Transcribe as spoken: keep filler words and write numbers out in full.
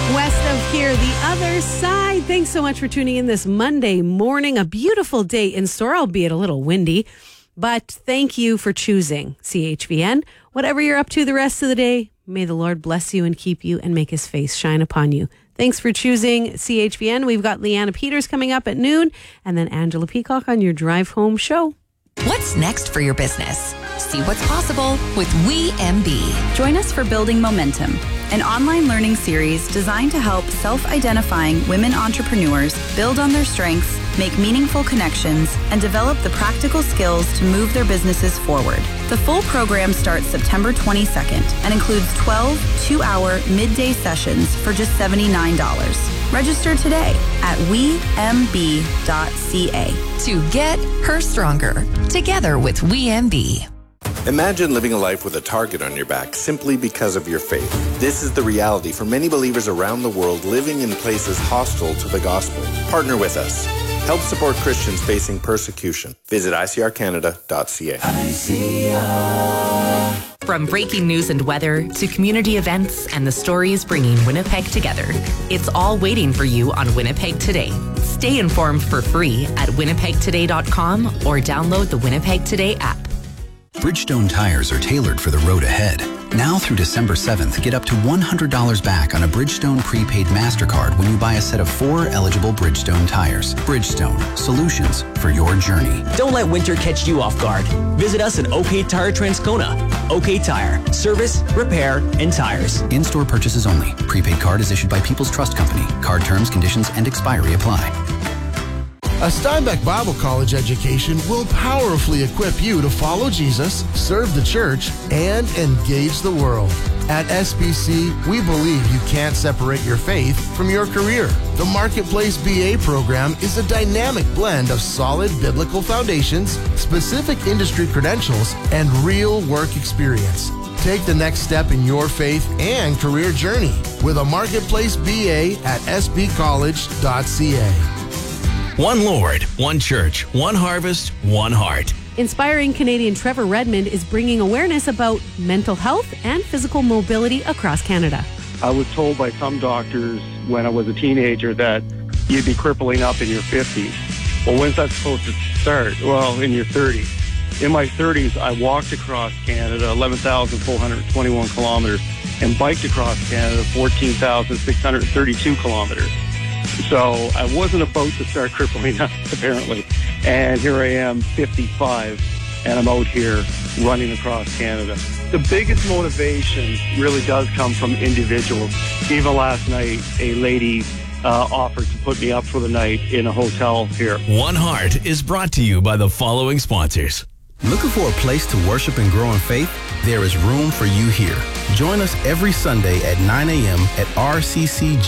West of here, the other side. Thanks so much for tuning in this Monday morning. A beautiful day in store, albeit a little windy. But thank you for choosing C H V N. Whatever you're up to the rest of the day, may the Lord bless you and keep you and make his face shine upon you. Thanks for choosing C H V N. We've got Leanna Peters coming up at noon, and then Angela Peacock on your drive home show. What's next for your business? See what's possible with We M B. Join us for Building Momentum, an online learning series designed to help self-identifying women entrepreneurs build on their strengths, make meaningful connections, and develop the practical skills to move their businesses forward. The full program starts September twenty-second and includes twelve two-hour midday sessions for just seventy-nine dollars. Register today at we m b dot c a. To get her stronger, together with We M B. Imagine living a life with a target on your back simply because of your faith. This is the reality for many believers around the world living in places hostile to the gospel. Partner with us. Help support Christians facing persecution. Visit I C R canada dot c a. I C R. From breaking news and weather to community events and the stories bringing Winnipeg together, it's all waiting for you on Winnipeg Today. Stay informed for free at winnipeg today dot com or download the Winnipeg Today app. Bridgestone tires are tailored for the road ahead. Now through December seventh, get up to one hundred dollars back on a Bridgestone prepaid MasterCard when you buy a set of four eligible Bridgestone tires. Bridgestone, solutions for your journey. Don't let winter catch you off guard. Visit us at OK Tire Transcona. OK Tire, service, repair, and tires. In-store purchases only. Prepaid card is issued by People's Trust Company. Card terms, conditions, and expiry apply. A Steinbeck Bible College education will powerfully equip you to follow Jesus, serve the church, and engage the world. At S B C, we believe you can't separate your faith from your career. The Marketplace B A program is a dynamic blend of solid biblical foundations, specific industry credentials, and real work experience. Take the next step in your faith and career journey with a Marketplace B A at s b college dot c a. One Lord, one church, one harvest, one heart. Inspiring Canadian Trevor Redmond is bringing awareness about mental health and physical mobility across Canada. I was told by some doctors when I was a teenager that you'd be crippling up in your fifties. Well, when's that supposed to start? Well, in your thirties. In my thirties, I walked across Canada eleven thousand four hundred twenty-one kilometers and biked across Canada fourteen thousand six hundred thirty-two kilometers. So I wasn't about to start crippling up, apparently. And here I am, fifty-five, and I'm out here running across Canada. The biggest motivation really does come from individuals. Even last night, a lady uh, offered to put me up for the night in a hotel here. One Heart is brought to you by the following sponsors. Looking for a place to worship and grow in faith? There is room for you here. Join us every Sunday at nine a.m. at R C C G.